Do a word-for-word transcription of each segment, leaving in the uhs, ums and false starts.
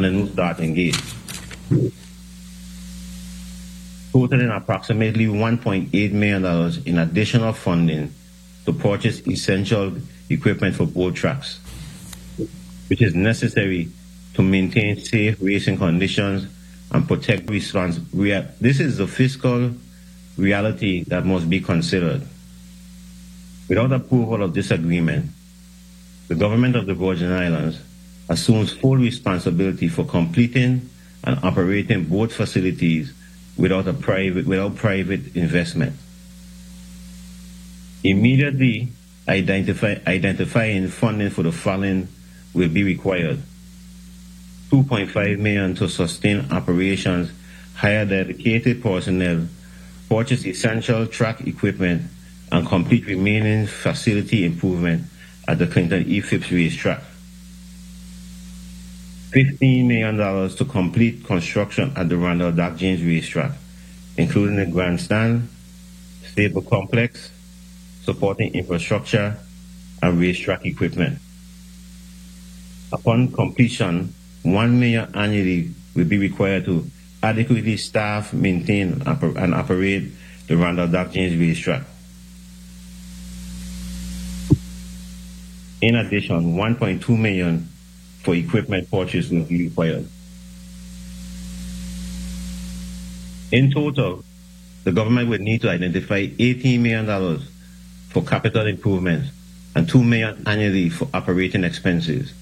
and a new starting gate, totaling approximately one point eight million dollars in additional funding to purchase essential equipment for both tracks, which is necessary to maintain safe racing conditions and protect response. This is the fiscal reality that must be considered. Without approval of this agreement, the government of the Virgin Islands assumes full responsibility for completing and operating both facilities without a private without private investment. Immediately identify, identifying funding for the following will be required: two point five million dollars to sustain operations, hire dedicated personnel, purchase essential track equipment, and complete remaining facility improvement at the Clinton E. Phipps racetrack. fifteen million dollars to complete construction at the Randall Dock James racetrack, including the grandstand, stable complex, supporting infrastructure, and racetrack equipment. Upon completion, one million dollars annually will be required to adequately staff, maintain, and operate the Randall Dock James racetrack. In addition, one point two million dollars for equipment purchase will be required. In total, the government would need to identify eighteen million dollars for capital improvements and two million dollars annually for operating expenses.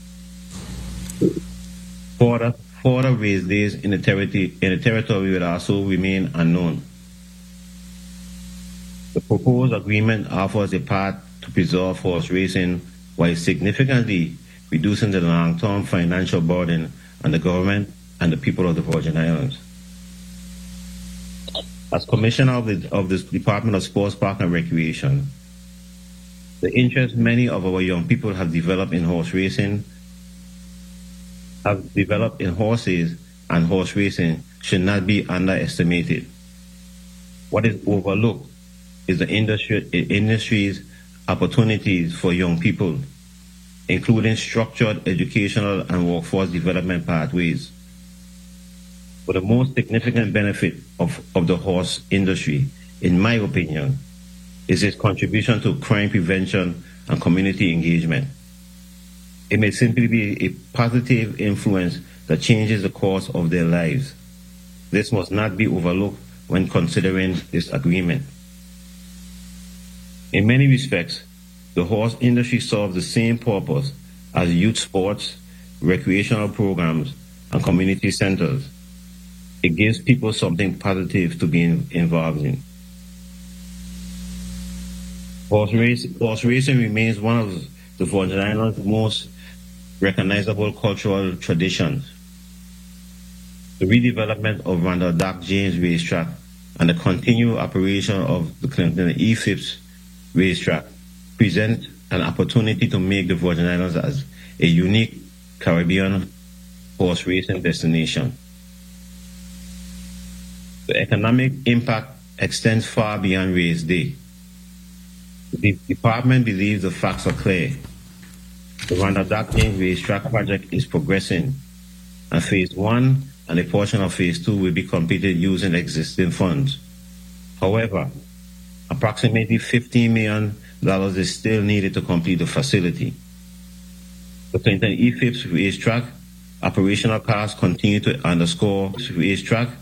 Further, further race days in the territory in the territory will also remain unknown. The proposed agreement offers a path to preserve horse racing while significantly reducing the long-term financial burden on the government and the people of the Virgin Islands. As Commissioner of the, of the Department of Sports, Park and Recreation, the interest many of our young people have developed in horse racing, have developed in horses and horse racing should not be underestimated. What is overlooked is the industry, industry's opportunities for young people, including structured educational and workforce development pathways. But the most significant benefit of, of the horse industry, in my opinion, is its contribution to crime prevention and community engagement. It may simply be a positive influence that changes the course of their lives. This must not be overlooked when considering this agreement. In many respects, the horse industry serves the same purpose as youth sports, recreational programs, and community centers. It gives people something positive to be in, involved in. Horse, race, horse racing remains one of the Virgin Islands' most recognizable cultural traditions. The redevelopment of Randall Dock James racetrack and the continued operation of the Clinton E. Phipps racetrack present an opportunity to make the Virgin Islands as a unique Caribbean horse racing destination. The economic impact extends far beyond race day. The department believes the facts are clear. The Randall Dock James racetrack project is progressing, and phase one and a portion of phase two will be completed using existing funds. However, approximately fifteen million dollars is still needed to complete the facility. The Clinton E. Phipps racetrack operational costs continue to underscore the racetrack